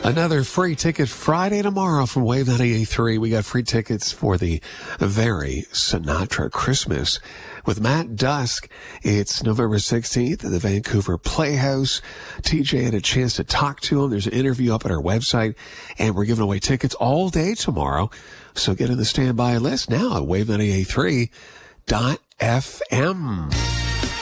Another free ticket Friday tomorrow from Wave 98.3. We got free tickets for the very Sinatra Christmas with Matt Dusk. It's November 16th at the Vancouver Playhouse. TJ had a chance to talk to him. There's an interview up at our website, and we're giving away tickets all day tomorrow. So get in the standby list now at wave983.fm.